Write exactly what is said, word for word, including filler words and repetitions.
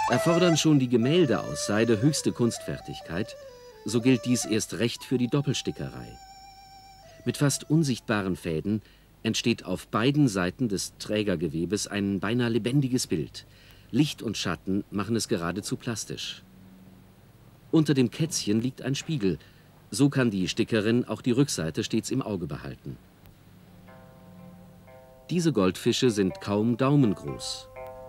Erfordern schon die Gemälde aus Seide höchste Kunstfertigkeit, so gilt dies erst recht für die Doppelstickerei. Mit fast unsichtbaren Fäden entsteht auf beiden Seiten des Trägergewebes ein beinahe lebendiges Bild. Licht und Schatten machen es geradezu plastisch. Unter dem Kätzchen liegt ein Spiegel. So kann die Stickerin auch die Rückseite stets im Auge behalten. Diese Goldfische sind kaum daumengroß.